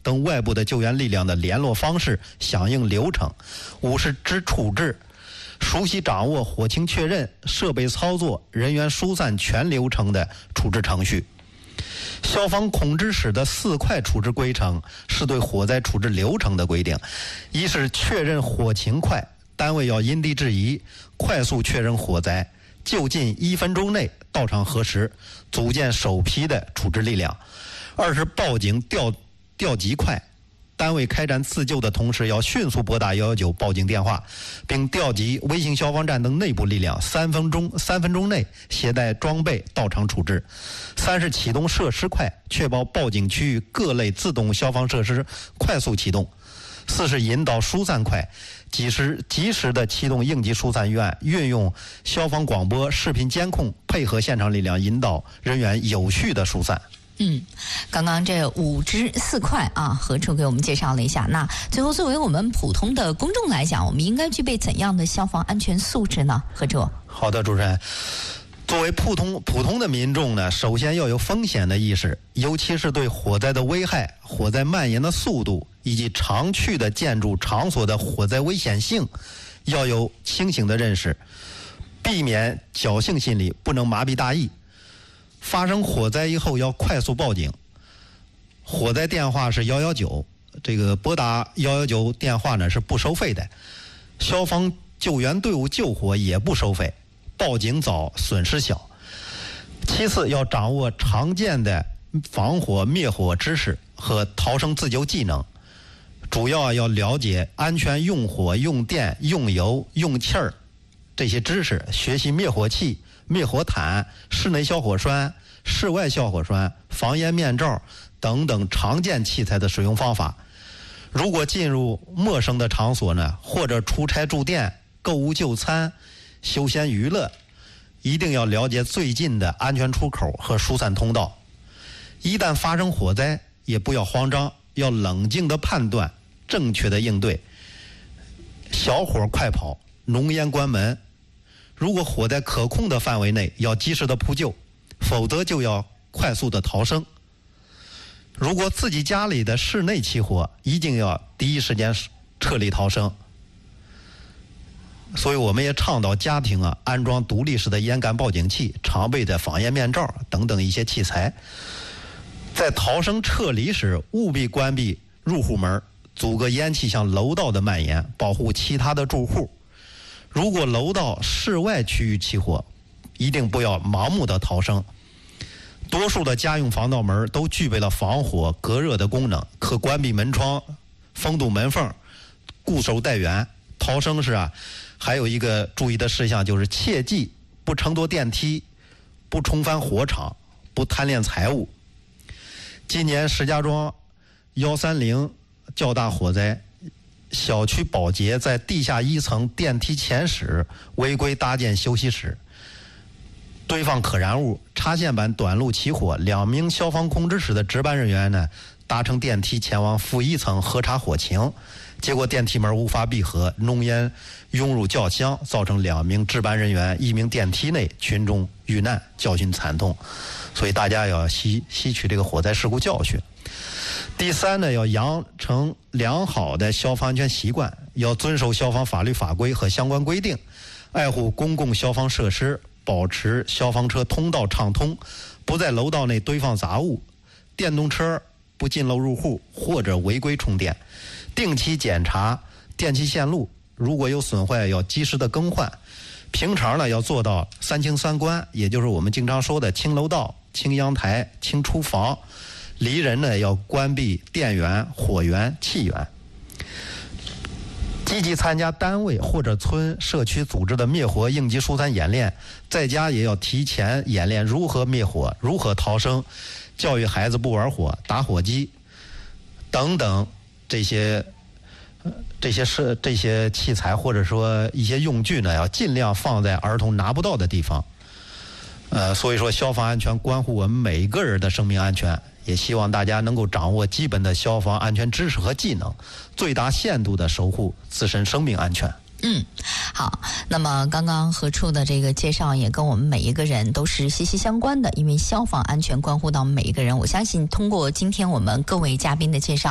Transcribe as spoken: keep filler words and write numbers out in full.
等外部的救援力量的联络方式、响应流程。五是知处置，熟悉掌握火情确认、设备操作、人员疏散全流程的处置程序。消防控制室的四块处置规程是对火灾处置流程的规定：一是确认火情快，单位要因地制宜，快速确认火灾，就近一分钟内到场核实，组建首批的处置力量；二是报警调调集快，单位开展自救的同时，要迅速拨打一一九报警电话，并调集微型消防站等内部力量，三分钟三分钟内携带装备到场处置。三是启动设施快，确保报警区域各类自动消防设施快速启动。四是引导疏散快，及时及时的启动应急疏散预案，运用消防广播、视频监控，配合现场力量，引导人员有序的疏散。 嗯，刚刚这五支四块啊，何处给我们介绍了一下。那最后，作为我们普通的公众来讲，我们应该具备怎样的消防安全素质呢？何处？ 好的，主持人。作为普通普通的民众呢，首先要有风险的意识，尤其是对火灾的危害、火灾蔓延的速度以及常去的建筑场所的火灾危险性，要有清醒的认识，避免侥幸心理，不能麻痹大意。发生火灾以后要快速报警，火灾电话是一一九，这个拨打一一九电话呢是不收费的，消防救援队伍救火也不收费，报警早，损失小。其次要掌握常见的防火灭火知识和逃生自救技能，主要要了解安全用火、用电、用油、用气儿这些知识，学习灭火器、灭火毯、室内消火栓、室外消火栓、防烟面罩等等常见器材的使用方法。如果进入陌生的场所呢，或者出差住店、购物就餐、休闲娱乐，一定要了解最近的安全出口和疏散通道。一旦发生火灾，也不要慌张，要冷静的判断，正确的应对。小火快跑，浓烟关门。如果火在可控的范围内，要及时的扑救，否则就要快速的逃生。如果自己家里的室内起火，一定要第一时间撤离逃生。所以我们也倡导家庭啊安装独立式的烟感报警器、常备的防烟面罩等等一些器材。在逃生撤离时，务必关闭入户门，阻隔烟气向楼道的蔓延，保护其他的住户。如果楼道室外区域起火，一定不要盲目的逃生。多数的家用防盗门都具备了防火隔热的功能，可关闭门窗、封堵门缝、固守待援。逃生时啊，还有一个注意的事项，就是切记不乘坐电梯，不冲翻火场，不贪恋财物。今年石家庄幺三零较大火灾，小区保洁在地下一层电梯前室违规搭建休息室，堆放可燃物，插线板短路起火。两名消防控制室的值班人员呢，搭乘电梯前往负一层核查火情，结果电梯门无法闭合，浓烟涌入轿厢，造成两名值班人员、一名电梯内群众遇难，教训惨痛。所以大家要吸吸取这个火灾事故教训。第三呢，要养成良好的消防安全习惯，要遵守消防法律法规和相关规定，爱护公共消防设施，保持消防车通道畅通，不在楼道内堆放杂物，电动车不进楼入户或者违规充电，定期检查电气线路，如果有损坏要及时的更换。平常呢要做到三清三关，也就是我们经常说的清楼道、清阳台、清厨房。离人呢要关闭电源、火源、气源。积极参加单位或者村社区组织的灭火应急疏散演练，在家也要提前演练如何灭火、如何逃生，教育孩子不玩火、打火机等等这些这些是这些器材或者说一些用具呢，要尽量放在儿童拿不到的地方。呃，所以说消防安全关乎我们每一个人的生命安全，也希望大家能够掌握基本的消防安全知识和技能，最大限度的守护自身生命安全。 嗯，好，那么刚刚何处的这个介绍也跟我们每一个人都是息息相关的，因为消防安全关乎到每一个人。我相信通过今天我们各位嘉宾的介绍，